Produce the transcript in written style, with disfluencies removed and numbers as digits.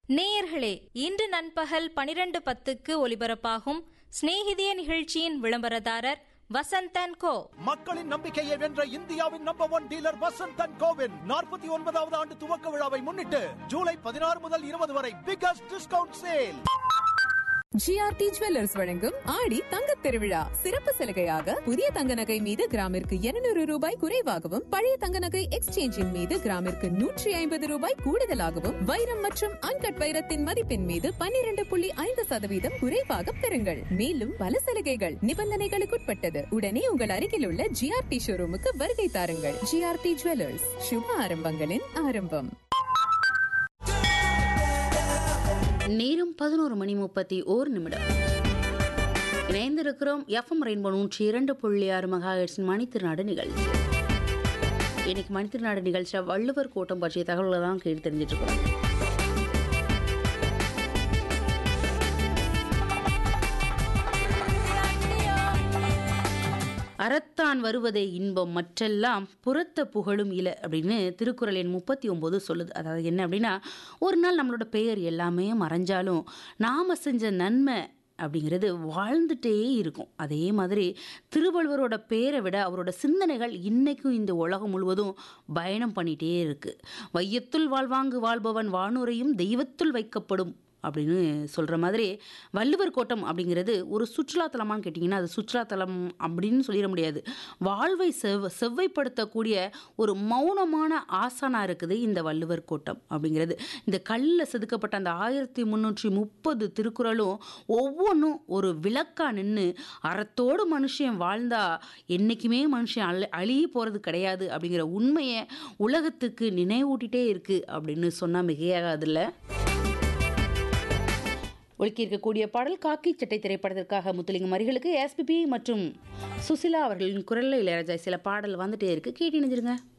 நேயர்களே, இன்று நண்பகல் 12:10க்கு ஒலிபரப்பாகும் சிநேகிதிய நிகழ்ச்சியின் விளம்பரதாரர் வசந்தன் கோ. மக்களின் நம்பிக்கையை வென்ற இந்தியாவின் நம்பர் 1 டீலர் வசந்தன் கோவின் 49வது ஆண்டு துவக்க விழாவை முன்னிட்டு ஜூலை 16 முதல் 20 வரை biggest discount sale. GRT jewellers வழங்கும் ஆடி தங்கத் திருவிழா சிறப்பு சலுகையாக புதிய தங்க நகை மீது கிராமிற்கு 200 ரூபாய் குறைவாகவும், பழைய தங்க நகை எக்ஸ்சேஞ்சின் மீது கிராமிற்கு 150 ரூபாய் கூடுதலாகவும், வைரம் மற்றும் அன்கட் வைரத்தின் மதிப்பின் மீது 12.5% குறைவாக பெறுங்கள். மேலும் பல சலுகைகள் நிபந்தனைகளுக்குட்பட்டது. உடனே உங்கள் அருகில் உள்ள ஜிஆர்டி ஷோரூமுக்கு வருகை தாருங்கள். ஜிஆர்டி ஜுவல்லர்ஸ், சுப ஆரம்பங்களின் ஆரம்பம். நேரம் 11:31 இணைந்திருக்கிறோம். எஃப்எம் ரெயின்போ 102.6 மெகாஹெர்ட்ஸின் மணித்திருநாடு நிகழ்ச்சி. இன்னைக்கு மணித்திருநாடு நிகழ்ச்சியில் வள்ளுவர் கோட்டம் பற்றிய தகவல்களை தான் கேட்டு தெரிஞ்சிட்டு இருக்கோம். அறத்தான் வருவதே இன்பம் மற்றெல்லாம் புறத்த புகழும் இல அப்படின்னு திருக்குறள் எண் 39 சொல்லுது. அதாவது என்ன அப்படின்னா, ஒரு நாள் நம்மளோட பெயர் எல்லாமே மறைஞ்சாலும் நாம் செஞ்ச நன்மை அப்படிங்கிறது வாழ்ந்துட்டே இருக்கும். அதே மாதிரி திருவள்ளுவரோட பேரை விட அவரோட சிந்தனைகள் இன்றைக்கும் இந்த உலகம் முழுவதும் பயணம் பண்ணிகிட்டே இருக்குது. வையத்துள் வாழ்வாங்கு வாழ்பவன் வானுரையும் தெய்வத்துள் வைக்கப்படும் அப்படின்னு சொல்கிற மாதிரி வள்ளுவர் கோட்டம் அப்படிங்கிறது ஒரு சுற்றுலாத்தலமானு கேட்டிங்கன்னா அது சுற்றுலாத்தலம் அப்படின்னு சொல்லிட முடியாது. வாழ்வை செவ்வைப்படுத்தக்கூடிய ஒரு மௌனமான ஆசானாக இருக்குது இந்த வள்ளுவர் கோட்டம் அப்படிங்கிறது. இந்த கல்லில் செதுக்கப்பட்ட அந்த 1330 திருக்குறளும் ஒவ்வொன்றும் ஒரு விளக்கா நின்று அறத்தோடு மனுஷன் வாழ்ந்தா என்றைக்குமே மனுஷன் அழிய போகிறது கிடையாது அப்படிங்கிற உண்மையை உலகத்துக்கு நினைவூட்டிகிட்டே இருக்குது அப்படின்னு சொன்னால் மிகையாகாதில்ல. ஒழுக்கி இருக்கக்கூடிய பாடல் காக்கி சட்டை திரைப்படத்திற்காக முத்துலிங்கம் அரிகளுக்கு எஸ்பிபி மற்றும் சுசிலா அவர்களின் குரலில் இளையராஜா சில பாடல் வந்துட்டே இருக்கு. கேட்டு இணைஞ்சிருங்க.